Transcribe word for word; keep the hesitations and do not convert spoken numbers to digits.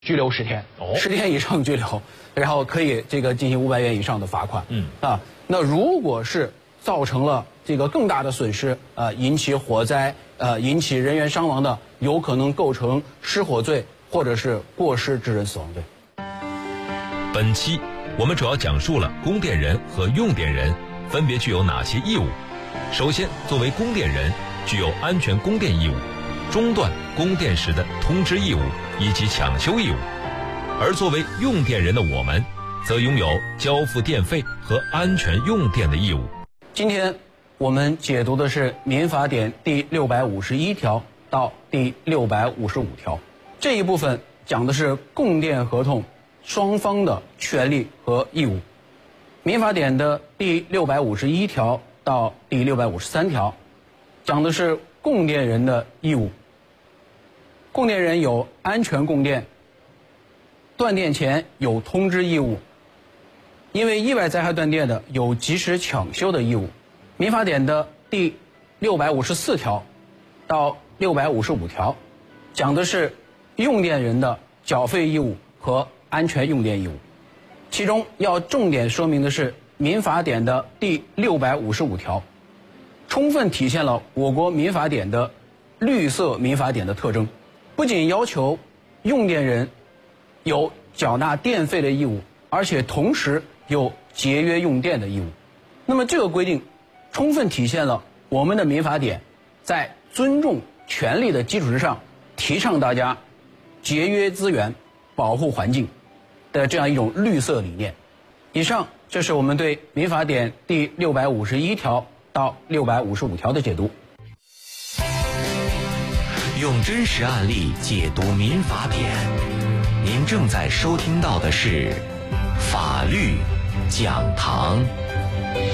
拘留十天， 哦十天以上拘留，然后可以这个进行五百元以上的罚款。 嗯啊，那如果是造成了这个更大的损失，呃，引起火灾，呃，引起人员伤亡的，有可能构成失火罪或者是过失致人死亡罪。 本期我们主要讲述了供电人和用电人分别具有哪些义务。首先，作为供电人，具有安全供电义务、中断供电时的通知义务以及抢修义务；而作为用电人的我们，则拥有交付电费和安全用电的义务。 今天我们解读的是《民法典》第六百五十一条到第六百五十五条，这一部分讲的是供电合同双方的权利和义务。民法典的第六百五十一条到第六百五十三条讲的是供电人的义务。供电人有安全供电，断电前有通知义务，因为意外灾害断电的有及时抢修的义务。民法典的第六百五十四条到六百五十五条讲的是用电人的缴费义务和安全用电义务。其中要重点说明的是民法典的第六百五十五条，充分体现了我国民法典的绿色民法典的特征，不仅要求用电人有缴纳电费的义务，而且同时有节约用电的义务。那么这个规定充分体现了我们的民法典在尊重权利的基础之上，提倡大家节约资源、保护环境的这样一种绿色理念。以上这是我们对民法典第六百五十一条到六百五十五条的解读。 用真实案例解读民法典，您正在收听到的是法律讲堂。